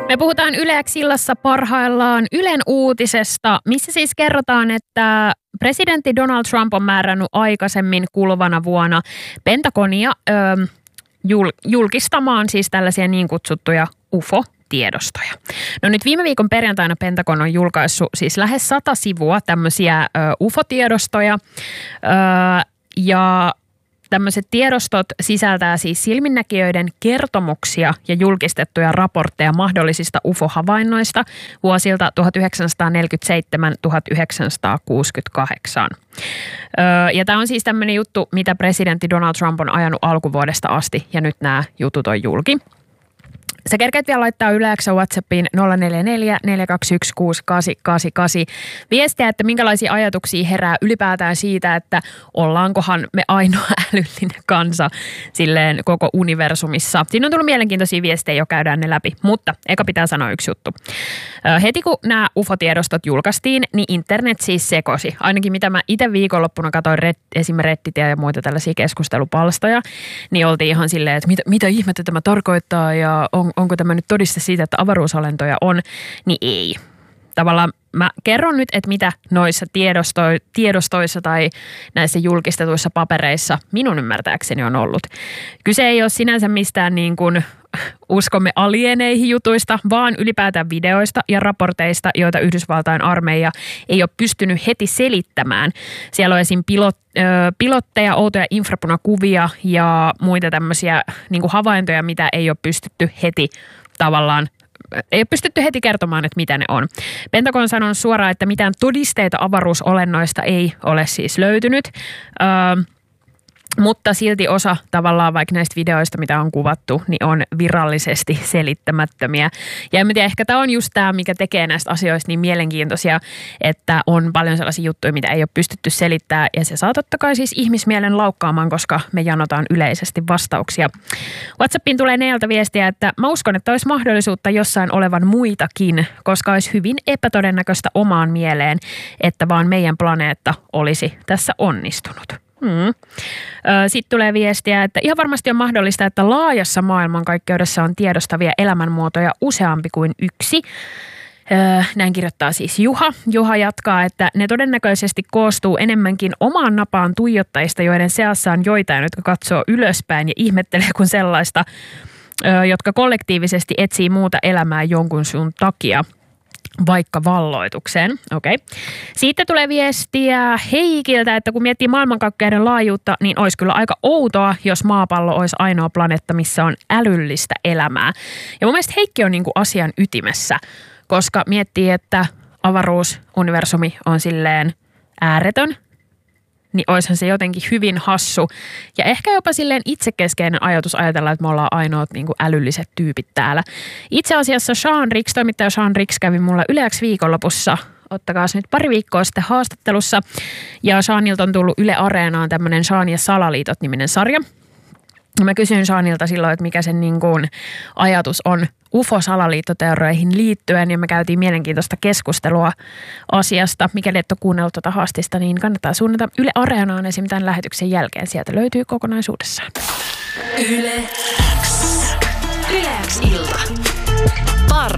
Me puhutaan Yle Xillassa parhaillaan Ylen uutisesta, missä siis kerrotaan, että presidentti Donald Trump on määrännyt aikaisemmin kuluvana vuonna Pentagonia julkistamaan siis tällaisia niin kutsuttuja UFO-tiedostoja. No nyt viime viikon perjantaina Pentagon on julkaissut siis lähes 100 sivua tämmöisiä UFO-tiedostoja ja tämmöiset tiedostot sisältää siis silminnäkijöiden kertomuksia ja julkistettuja raportteja mahdollisista UFO-havainnoista vuosilta 1977-1968. Ja tämä on siis tämmöinen juttu, mitä presidentti Donald Trump on ajanut alkuvuodesta asti, ja nyt nämä jutut on julki. Sä kerkeät vielä laittaa Yle X:n WhatsAppiin 044 421 6888 viestiä, että minkälaisia ajatuksia herää ylipäätään siitä, että ollaankohan me ainoa älyllinen kansa silleen koko universumissa. Siinä on tullut mielenkiintoisia viestejä, jo käydään ne läpi, mutta eka pitää sanoa yksi juttu. Heti kun nämä UFO-tiedostot julkaistiin, niin internet siis sekosi. Ainakin mitä mä itse viikonloppuna katsoin esimerkiksi Redditia ja muita tällaisia keskustelupalstoja, niin oltiin ihan silleen, että mitä ihmettä tämä tarkoittaa ja onko tämä nyt todiste siitä, että avaruusalentoja on, niin ei. Tavallaan mä kerron nyt, että mitä noissa tiedostoissa tai näissä julkistetuissa papereissa minun ymmärtääkseni on ollut. Kyse ei ole sinänsä mistään niin kuin uskomme alieneihin jutuista, vaan ylipäätään videoista ja raporteista, joita Yhdysvaltain armeija ei ole pystynyt heti selittämään. Siellä on esim. Pilotteja, outoja infrapunakuvia ja muita tämmöisiä niin kuin havaintoja, mitä ei ole pystytty heti tavallaan ei ole pystytty heti kertomaan, että mitä ne on. Pentagon on sanonut suoraan, että mitään todisteita avaruusolennoista ei ole siis löytynyt. Mutta silti osa tavallaan vaikka näistä videoista, mitä on kuvattu, niin on virallisesti selittämättömiä. Ja en tiedä, ehkä tämä on just tämä, mikä tekee näistä asioista niin mielenkiintoisia, että on paljon sellaisia juttuja, mitä ei ole pystytty selittämään. Ja se saa totta kai siis ihmismielen laukkaamaan, koska me janotaan yleisesti vastauksia. WhatsAppiin tulee Neeltä viestiä, että mä uskon, että olisi mahdollisuutta jossain olevan muitakin, koska olisi hyvin epätodennäköistä omaan mieleen, että vaan meidän planeetta olisi tässä onnistunut. Sitten tulee viestiä, että ihan varmasti on mahdollista, että laajassa maailmankaikkeudessa on tiedostavia elämänmuotoja useampi kuin yksi. Näin kirjoittaa siis Juha. Juha jatkaa, että ne todennäköisesti koostuu enemmänkin omaan napaan tuijottajista, joiden seassa on joitain, jotka katsoo ylöspäin ja ihmettelee kuin sellaista, jotka kollektiivisesti etsii muuta elämää jonkun sun takia. Vaikka valloitukseen. Okei. Siitä tulee viestiä Heikiltä, että kun miettii maailmankaikkeuden laajuutta, niin olisi kyllä aika outoa, jos maapallo olisi ainoa planeetta, missä on älyllistä elämää. Ja mun mielestä Heikki on niinku asian ytimessä, koska miettii, että avaruusuniversumi on silleen ääretön, niin olisihan se jotenkin hyvin hassu. Ja ehkä jopa silleen itsekeskeinen ajatus ajatella, että me ollaan ainoat niin kuin älylliset tyypit täällä. Itse asiassa toimittaja Sean Rix kävi mulla Yle X viikonlopussa, ottakaas nyt pari viikkoa sitten haastattelussa. Ja Seanilta on tullut Yle Areenaan tämmöinen Sean ja Salaliitot-niminen sarja. Mä kysyin Seanilta silloin, että mikä sen niin kuin ajatus on UFO-salaliittoteorioihin liittyen, ja me käytiin mielenkiintoista keskustelua asiasta. Mikäli et ole kuunnellut tuota haastista, niin kannattaa suunnata Yle Areenaan esim. Tämän lähetyksen jälkeen. Sieltä löytyy kokonaisuudessaan. Yle X.